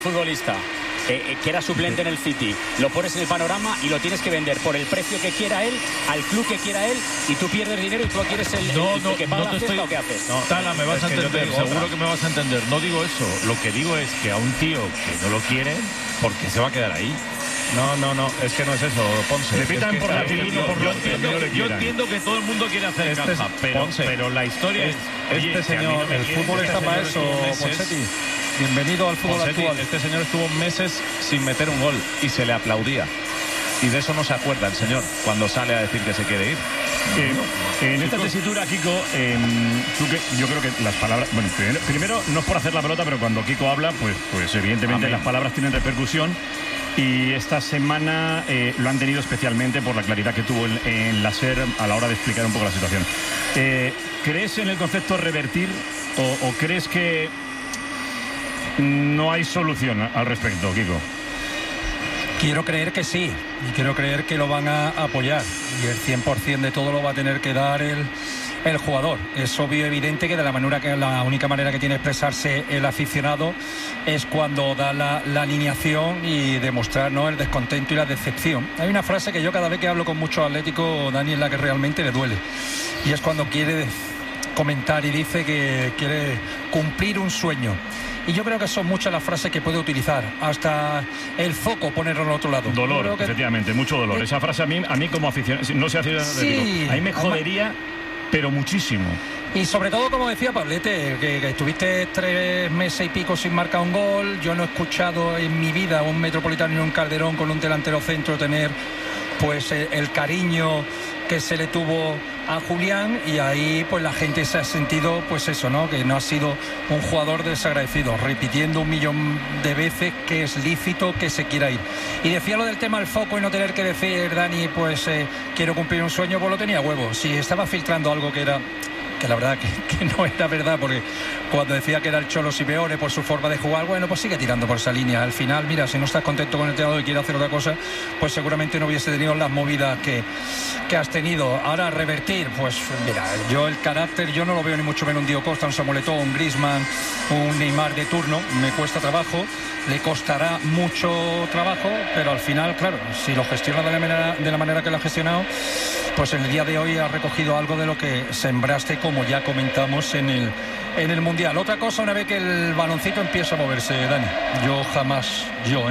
futbolista que era suplente en el City, lo pones en el panorama y lo tienes que vender por el precio que quiera él, al club que quiera él, y tú pierdes dinero y tú quieres el que paga la cesta, ¿o qué haces? No, Tala, me vas a entender, seguro que me vas a entender. No digo eso, lo que digo es que a un tío que no lo quiere, porque se va a quedar ahí. No, es que no es eso, Ponce. Le pitan por la yo entiendo que todo el mundo quiere hacer caja, pero la historia es... señor, el fútbol está para eso, Ponseti. Bienvenido al fútbol actual. Este señor estuvo meses sin meter un gol y se le aplaudía. Y de eso no se acuerda el señor cuando sale a decir que se quiere ir. En esta tesitura, Kiko, yo creo que las palabras... Bueno, primero, no es por hacer la pelota, pero cuando Kiko habla, pues evidentemente las palabras tienen repercusión. Y esta semana lo han tenido especialmente por la claridad que tuvo en la SER a la hora de explicar un poco la situación. ¿Crees en el concepto revertir o crees que no hay solución al respecto, Kiko? Quiero creer que sí, y quiero creer que lo van a apoyar, y el 100% de todo lo va a tener que dar el jugador. Es obvio, evidente que la única manera que tiene de expresarse el aficionado es cuando da la alineación y demostrar, ¿no?, el descontento y la decepción. Hay una frase que yo cada vez que hablo con muchos atléticos, Dani, es la que realmente le duele, y es cuando quiere comentar y dice que quiere cumplir un sueño. Y yo creo que son muchas las frases que puede utilizar, hasta el foco ponerlo al otro lado. Dolor, efectivamente, mucho dolor. Esa frase a mí como aficionado, no sé si sí, a mí me jodería, pero muchísimo. Y sobre todo, como decía Pablete, que estuviste 3 meses y pico sin marcar un gol. Yo no he escuchado en mi vida un Metropolitano ni un Calderón con un delantero centro tener pues el cariño que se le tuvo a Julián, y ahí pues la gente se ha sentido pues eso, ¿no?, que no ha sido un jugador desagradecido, repitiendo 1.000.000 de veces que es lícito que se quiera ir. Y decía lo del tema del foco y no tener que decir, Dani, pues quiero cumplir un sueño, pues lo tenía huevo. Si estaba filtrando algo que la verdad que no era verdad, porque cuando decía que era el Cholo Simeone por su forma de jugar, bueno, pues sigue tirando por esa línea. Al final, mira, si no estás contento con el entrenador y quieres hacer otra cosa, pues seguramente no hubiese tenido las movidas que has tenido. Ahora, revertir, pues mira, yo el carácter, yo no lo veo ni mucho menos un Diego Costa, un Samuel Eto'o, un Griezmann, un Neymar de turno. Me cuesta trabajo, le costará mucho trabajo, pero al final, claro, si lo gestiona de la manera que lo ha gestionado, pues en el día de hoy ha recogido algo de lo que sembraste, como ya comentamos en el Mundial. Otra cosa, una vez que el baloncito empieza a moverse, Dani, yo jamás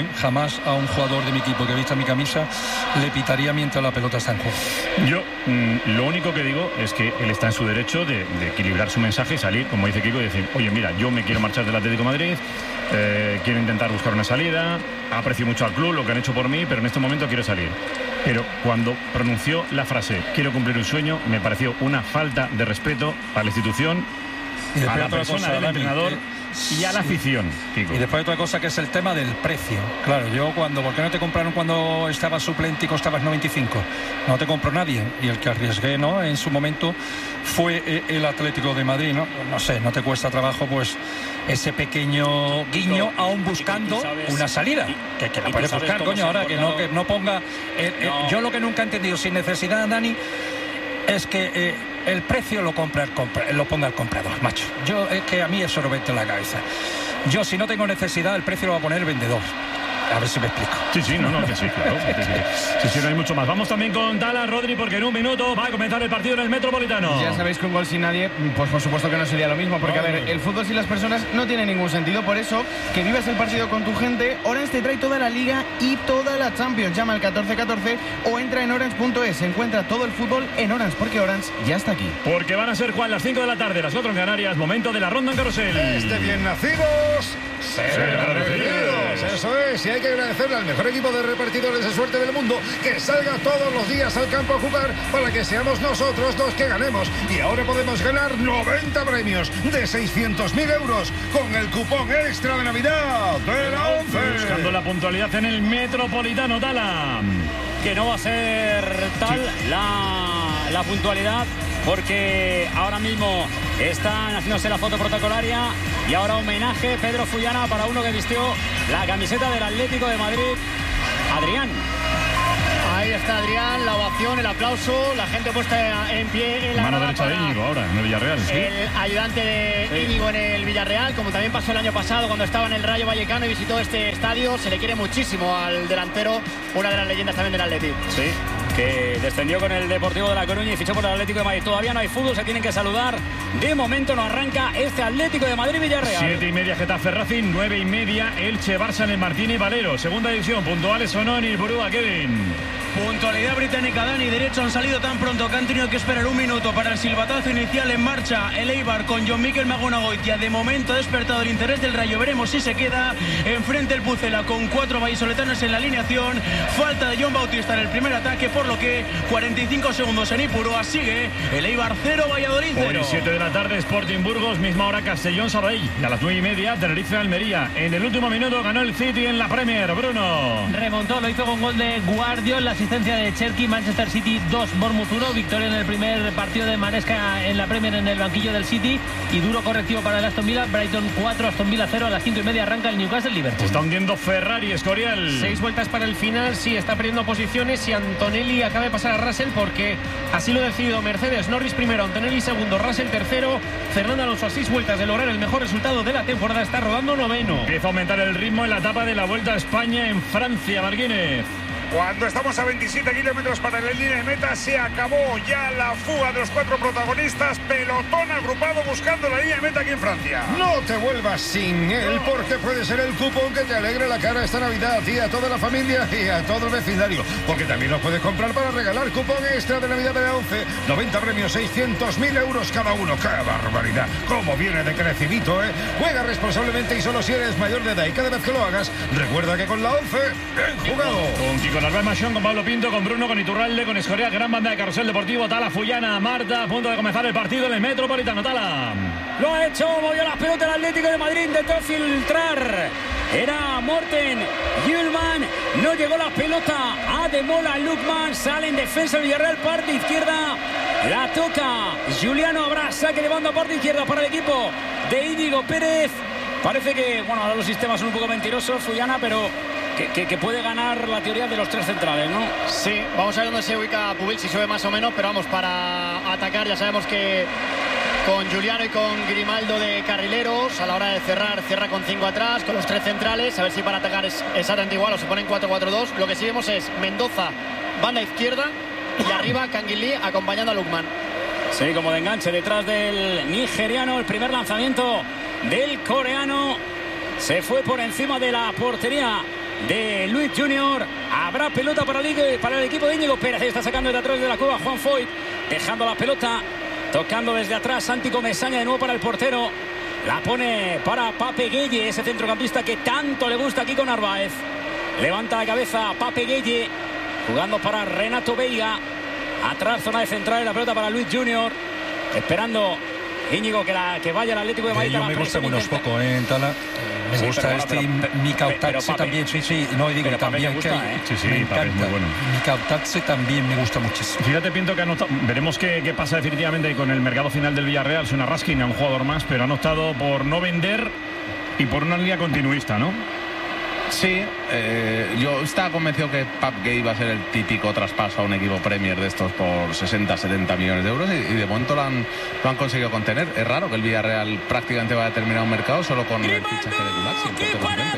a un jugador de mi equipo que vista mi camisa le pitaría mientras la pelota está en juego. Yo lo único que digo es que él está en su derecho de equilibrar su mensaje y salir, como dice Kiko, y decir, oye, mira, yo me quiero marchar del Atlético de Madrid, quiero intentar buscar una salida, aprecio mucho al club, lo que han hecho por mí, pero en este momento quiero salir. Pero cuando pronunció la frase quiero cumplir un sueño, me pareció una falta de respeto a la institución, a la persona del entrenador y a la afición, Kiko. Y después otra cosa, que es el tema del precio. Claro, ¿por qué no te compraron cuando estabas suplente y costabas 95? No te compró nadie, y el que arriesgué, ¿no?, en su momento fue el Atlético de Madrid, ¿no? No sé, no te cuesta trabajo pues ese pequeño guiño, aún buscando una salida, que la puedes buscar, coño, ahora que no ponga yo lo que nunca he entendido, sin necesidad, Dani, es que el precio lo ponga el comprador, macho. Es que a mí eso no me entra en la cabeza. Yo, si no tengo necesidad, el precio lo va a poner el vendedor. A ver si me explico. Sí, que sí, claro. Sí, no hay mucho más. Vamos también con Tala, Rodri, porque en un minuto va a comenzar el partido en el Metropolitano. Ya sabéis que un gol sin nadie, pues por supuesto que no sería lo mismo, porque a ver, el fútbol sin las personas no tiene ningún sentido. Por eso, que vivas el partido con tu gente, Orange te trae toda la Liga y toda la Champions. Llama al 1414 o entra en orange.es. Encuentra todo el fútbol en Orange, porque Orange ya está aquí. Porque van a ser, Juan, las 5 de la tarde, las 4 en Canarias, momento de la ronda en carrusel. Bien nacidos, serán recibidos. Eso es, y hay que agradecerle al mejor equipo de repartidores de suerte del mundo que salga todos los días al campo a jugar para que seamos nosotros los que ganemos. Y ahora podemos ganar 90 premios de 600.000 euros con el cupón extra de Navidad de la 11. Buscando la puntualidad en el Metropolitano, Tala. Que no va a ser tal la puntualidad, porque ahora mismo están haciéndose la foto protocolaria y ahora homenaje Pedro Fullana para uno que vistió la camiseta del Atlético de Madrid, Adrián. Ahí está Adrián, la ovación, el aplauso, la gente puesta en pie en la mano derecha de Íñigo ahora, en el Villarreal. El ayudante de Íñigo en el Villarreal, como también pasó el año pasado cuando estaba en el Rayo Vallecano y visitó este estadio. Se le quiere muchísimo al delantero, una de las leyendas también del Atleti. Sí, que descendió con el Deportivo de La Coruña y fichó por el Atlético de Madrid. Todavía no hay fútbol, se tienen que saludar. De momento no arranca este Atlético de Madrid-Villarreal. 7:30 Getafe Racing, 9:30 Elche Barça en el Martínez Valero. Segunda división, puntuales Sononi, Burúa, Kevin. Puntualidad británica, Dani. Derecho han salido tan pronto que han tenido que esperar un minuto para el silbatazo inicial. En marcha el Eibar con John Mikel Magonagoitia. De momento ha despertado el interés del Rayo. Veremos si se queda. Enfrente el Pucela con 4 vallisoletanos en la alineación. Falta de John Bautista en el primer ataque, por lo que 45 segundos en Ipurúa. Sigue el Eibar 0, Valladolid 0. Hoy 7 de la tarde, Sporting Burgos, misma hora Castellón Sabadell. Y a las 9:30, Tenerife Almería. En el último minuto ganó el City en la Premier. Bruno. Remontó, lo hizo con gol de Guardiol, la asistencia de Cherki. Manchester City 2, Bournemouth 1. Victoria en el primer partido de Maresca en la Premier en el banquillo del City. Y duro correctivo para el Aston Villa. Brighton 4, Aston Villa 0. A las 5:30 arranca el Newcastle Liverpool. Está hundiendo Ferrari, Escorial. 6 vueltas para el final. Sí, está perdiendo posiciones y Antonelli acaba de pasar a Russell porque así lo ha decidido Mercedes. Norris primero, Antonelli segundo, Russell tercero. Fernando Alonso a 6 vueltas de lograr el mejor resultado de la temporada. Está rodando noveno. Empieza a aumentar el ritmo en la etapa de la Vuelta a España en Francia, Marquínez. Cuando estamos a 27 kilómetros para la línea de meta, se acabó ya la fuga de los 4 protagonistas. Pelotón agrupado buscando la línea de meta aquí en Francia. No te vuelvas sin él, porque puede ser el cupón que te alegre la cara esta Navidad a ti, a toda la familia y a todo el vecindario. Porque también lo puedes comprar para regalar cupón extra de Navidad de la 11. 90 premios, 600.000 euros cada uno. ¡Qué barbaridad! ¿Cómo viene de crecidito, eh? Juega responsablemente y solo si eres mayor de edad. Y cada vez que lo hagas, recuerda que con la 11, bien jugado. Con Albert Machón, con Pablo Pinto, con Bruno, con Iturralde, con Escorial, gran banda de Carrusel Deportivo, Tala, Fullana, Marta, a punto de comenzar el partido en el Metropolitano. Tala. Lo ha hecho, movió las pelotas el Atlético de Madrid, intentó filtrar. Era Morten Hjulman, no llegó la pelota a Demola Lukman, sale en defensa el Villarreal, parte izquierda, la toca Juliano Abra, saque de banda, parte izquierda para el equipo de Íñigo Pérez. Parece que, bueno, ahora los sistemas son un poco mentirosos, Fullana, pero que puede ganar la teoría de los 3 centrales, ¿no? Sí, vamos a ver dónde se ubica Pubil, si sube más o menos, pero vamos, para atacar ya sabemos que con Juliano y con Grimaldo de carrileros, a la hora de cerrar, cierra con 5 atrás, con los 3 centrales, a ver si para atacar es exactamente igual o se ponen 4-4-2. Lo que sí vemos es Mendoza, banda izquierda, y arriba Canguilí acompañando a Lukman. Sí, como de enganche detrás del nigeriano, el primer lanzamiento del coreano se fue por encima de la portería de Luis Junior. Habrá pelota para el equipo de Íñigo Pérez. Está sacando de atrás de la cueva Juan Foyt, dejando la pelota, tocando desde atrás Santi Comesaña de nuevo para el portero. La pone para Pape Gueye, ese centrocampista que tanto le gusta aquí con Narváez. Levanta la cabeza Pape Gueye, jugando para Renato Veiga. Atrás, zona de central, la pelota para Luis Junior, esperando Íñigo que vaya al Atlético de Madrid. Yo me gusta unos poco, Tala. Me gusta Mikautadze también, sí, no digo también que sí, me encanta. Es muy bueno. Mikautadze también me gusta muchísimo. Fíjate, Pinto, que veremos qué pasa definitivamente con el mercado final del Villarreal. Suena Raskin a un jugador más, pero han optado por no vender y por una línea continuista, ¿no? Sí, yo estaba convencido que Pape Gueye iba a ser el típico traspaso a un equipo Premier de estos por 60-70 millones de euros y de momento lo han conseguido contener. Es raro que el Villarreal prácticamente vaya a terminar un mercado solo con el fichaje de Gulaxi. ¡Qué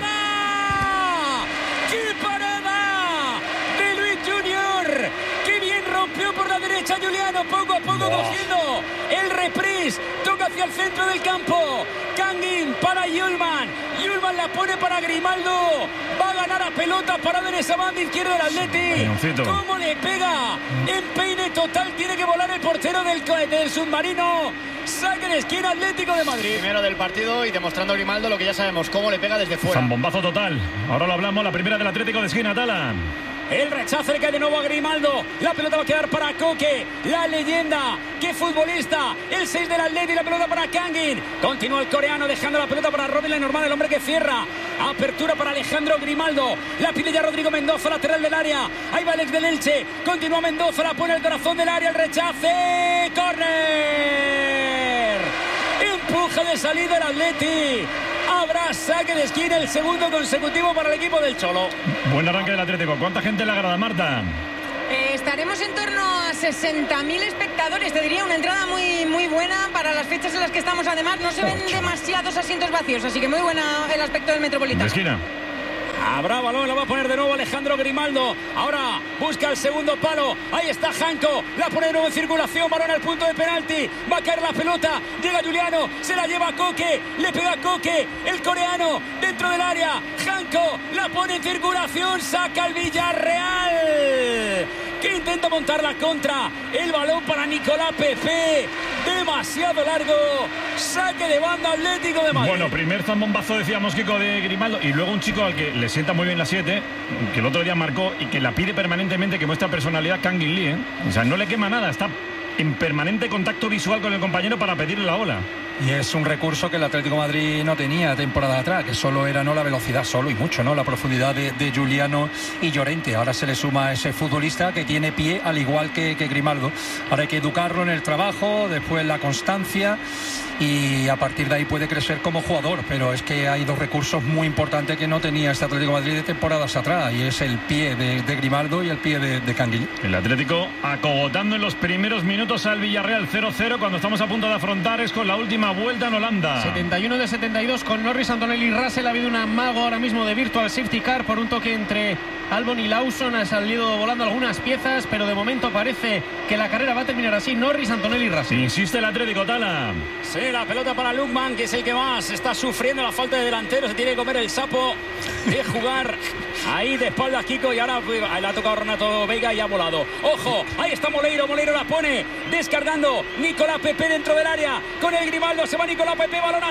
parada! ¡Qué parada! De Luis Junior. ¡Qué bien rompió por la derecha Juliano! Poco a poco cogiendo el reprise. Toca hacia el centro del campo. Kangin para Hjulman. Hjulman la pone para Grimaldo. Va a ganar a pelota para ver esa banda izquierda del Atleti. ¿Cómo le pega? Empeine total. Tiene que volar el portero del submarino. Saque de esquina Atlético de Madrid. Primero del partido y demostrando Grimaldo lo que ya sabemos, cómo le pega desde fuera. Zambombazo total. Ahora lo hablamos, la primera del Atlético de esquina, Tala. El rechazo le cae de nuevo a Grimaldo. La pelota va a quedar para Coque, la leyenda. ¡Qué futbolista! El 6 del Atleti, la pelota para Kangin. Continúa el coreano dejando la pelota para Robin Lenormand, el hombre que cierra. Apertura para Alejandro Grimaldo. La pide ya Rodrigo Mendoza, lateral del área. Ahí va Alex del Elche. Continúa Mendoza, la pone el corazón del área. El rechace. ¡Córner! Empuja de salida el Atleti. Habrá saque de esquina, el segundo consecutivo para el equipo del Cholo. Buen arranque del Atlético. ¿Cuánta gente le agrada, Marta? Estaremos en torno a 60.000 espectadores. Te diría una entrada muy, muy buena para las fechas en las que estamos. Además, no se ven demasiados asientos vacíos, así que muy buena el aspecto del Metropolitano. De esquina. Habrá balón, la va a poner de nuevo Alejandro Grimaldo. Ahora busca el segundo palo. Ahí está Janko. La pone de nuevo en circulación. Balón al punto de penalti. Va a caer la pelota. Llega Juliano. Se la lleva a Koke. Le pega a Koke. El coreano dentro del área. Janko la pone en circulación. Saca el Villarreal, que intenta montar la contra. El balón para Nicolás Pepe. Demasiado largo. Saque de banda Atlético de Madrid. Bueno, primer zambombazo, decíamos, Kiko, de Grimaldo. Y luego un chico al que le sienta muy bien la 7, que el otro día marcó y que la pide permanentemente, que muestra personalidad, Kang In Lee, ¿eh? O sea, no le quema nada. Está en permanente contacto visual con el compañero para pedirle la ola. Y es un recurso que el Atlético de Madrid no tenía temporada atrás, que solo era no la velocidad, solo y mucho, ¿no? La profundidad de Juliano y Llorente. Ahora se le suma a ese futbolista que tiene pie, al igual que Grimaldo. Ahora hay que educarlo en el trabajo, después la constancia, y a partir de ahí puede crecer como jugador. Pero es que hay dos recursos muy importantes que no tenía este Atlético de Madrid de temporadas atrás, y es el pie de Grimaldo y el pie de Kang In Lee. El Atlético acogotando en los primeros minutos al Villarreal 0-0 cuando estamos a punto de afrontar es con la última vuelta en Holanda. 71 de 72 con Norris, Antonelli y Russell. Ha habido un amago ahora mismo de Virtual Safety Car por un toque entre Albon y Lawson. Ha salido volando algunas piezas, pero de momento parece que la carrera va a terminar así. Norris, Antonelli y Russell. Insiste el Atlético, Tala. Sí, la pelota para Lukman, que es el que más está sufriendo la falta de delantero. Se tiene que comer el sapo de jugar ahí de espaldas Kiko, y ahora le ha tocado Renato Veiga y ha volado. Ojo, ahí está Moleiro. Moleiro la pone descargando. Nicolás Pepe dentro del área con el Grimaldo. Se va Nicolás Pepe, balón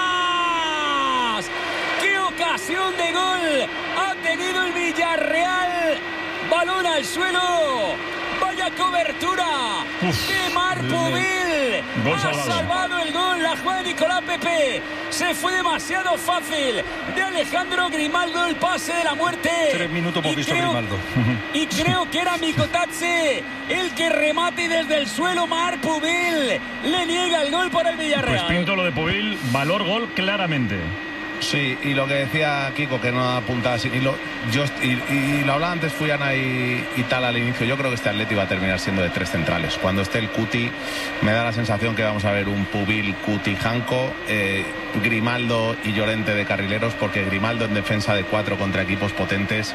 atrás. ¡Qué ocasión de gol ha tenido el Villarreal! Balón al suelo. Vaya cobertura de Marc Pubil. Ha salvado el gol. La juega Nicolás Pepe. Se fue demasiado fácil de Alejandro Grimaldo, el pase de la muerte. 3 minutos hemos visto Grimaldo. Y creo que era Mikotadze el que remate desde el suelo. Marc Pubil le niega el gol para el Villarreal. Pues pinto lo de Pubil, valor gol claramente. Sí, y lo que decía Kiko, que no apuntaba así, y lo hablaba antes Fuyana y tal al inicio. Yo creo que este Atleti va a terminar siendo de 3 centrales. Cuando esté el Cuti, me da la sensación que vamos a ver un Pubil, Cuti, Janko, Grimaldo y Llorente de carrileros, porque Grimaldo en defensa de 4 contra equipos potentes,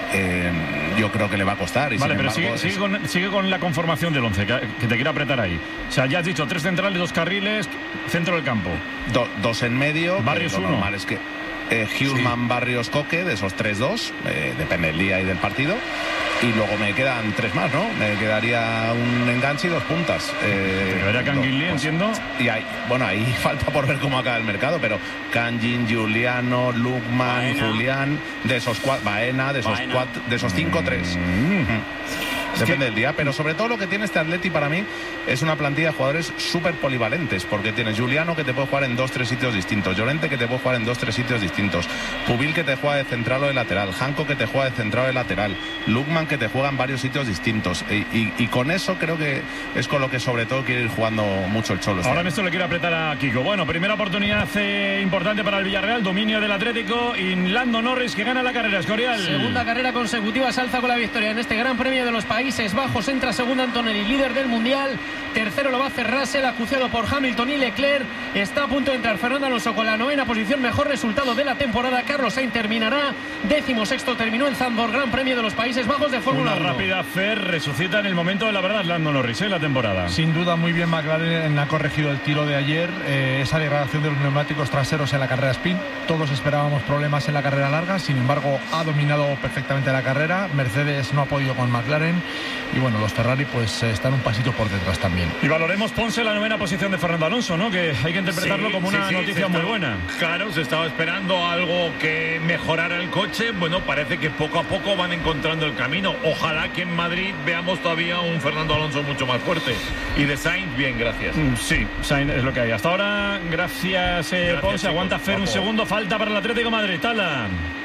yo creo que le va a costar. Y vale, pero sigue con la conformación del 11, que te quiero apretar ahí. O sea, ya has dicho 3 centrales, 2 carriles, centro del campo. 2 en medio. Barrios 1. Normal es que Hjulman, Barrios, Koke, de esos 3-2, depende del día y del partido. Y luego me quedan 3 más, ¿no? Me quedaría un enganche y 2 puntas. ¿Te quedaría Kang In Lee, entiendo? Y ahí falta por ver cómo acaba el mercado, pero Kangin, Juliano, Lukman, Julián, de esos 4, Baena, de esos 5, 3. Depende del día, pero sobre todo lo que tiene este Atleti para mí es una plantilla de jugadores súper polivalentes, porque tienes Juliano, que te puede jugar en 2-3 sitios distintos, Llorente, que te puede jugar en 2-3 sitios distintos, Pubil, que te juega de central o de lateral, Janko, que te juega de central o de lateral, Lukman, que te juega en varios sitios distintos, y con eso creo que es con lo que sobre todo quiere ir jugando mucho el Cholo. Ahora en esto le quiero apretar a Kiko. Bueno, primera oportunidad importante para el Villarreal, dominio del Atlético, y Lando Norris, que gana la carrera. Escorial. Segunda carrera consecutiva, se alza con la victoria en este Gran Premio de los Países Bajos. Entra segunda Antonelli, líder del Mundial. Tercero lo va a hacer Russell, acuciado por Hamilton y Leclerc. Está a punto de entrar Fernando Alonso con la 9ª posición, mejor resultado de la temporada. Carlos Sainz terminará 16º, terminó en Zandvoort, Gran Premio de los Países Bajos de Fórmula 1. Una rápida Fer resucita en el momento de la verdad Lando Norris, la temporada. Sin duda, muy bien McLaren ha corregido el tiro de ayer, esa degradación de los neumáticos traseros en la carrera sprint. Todos esperábamos problemas en la carrera larga, sin embargo ha dominado perfectamente la carrera. Mercedes no ha podido con McLaren, y bueno, los Ferrari pues están un pasito por detrás también. Y valoremos, Ponce, la 9ª posición de Fernando Alonso, ¿no? Que hay que interpretarlo como una noticia muy buena. Claro, se estaba esperando algo que mejorara el coche. Bueno, parece que poco a poco van encontrando el camino. Ojalá que en Madrid veamos todavía un Fernando Alonso mucho más fuerte. Y de Sainz, bien, gracias. Sí, Sainz es lo que hay. Hasta ahora, gracias Ponce. Aguanta Fer un segundo. Falta para el Atlético de Madrid. Tala.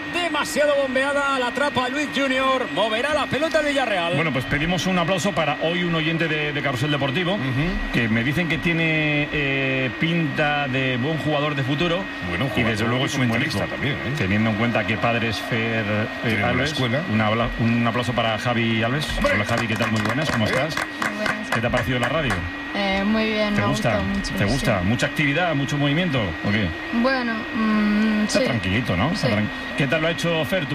demasiado bombeada, la atrapa Luis Junior, moverá la pelota de Villarreal. Bueno, pues pedimos un aplauso para hoy un oyente de Carrusel Deportivo, que me dicen que tiene pinta de buen jugador de futuro, y desde luego es un buen hijo también, teniendo en cuenta que padre es Fer Alves. Un aplauso para Javi Alves. Hola Javi, ¿qué tal? Muy buenas, ¿cómo estás? Muy buenas. ¿Qué te ha parecido la radio? Muy bien, ¿Te me gusta? mucho. ¿Te gusta? Sí. ¿Mucha actividad, mucho movimiento? ¿O qué? Bueno, Está sí. tranquilito, ¿no? Sí. ¿Qué tal lo ha hecho Fer, tu